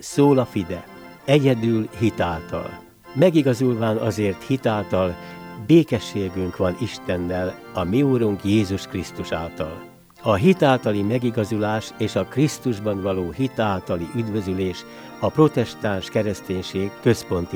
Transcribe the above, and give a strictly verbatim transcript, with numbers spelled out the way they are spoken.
Szól a fide, egyedül hitáltal. Megigazulván azért hitáltal, békességünk van Istennel, a mi Úrunk Jézus Krisztus által. A hitáltali megigazulás és a Krisztusban való hitáltali üdvözülés a protestáns kereszténység központi